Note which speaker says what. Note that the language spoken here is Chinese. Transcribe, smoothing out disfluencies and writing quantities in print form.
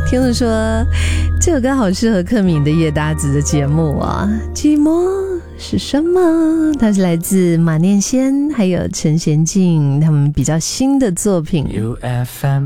Speaker 1: 听了说这首歌好适合克敏的夜搭子的节目啊。寂寞是什么？它是来自马念先还有陈娴静他们比较新的作品。
Speaker 2: UFM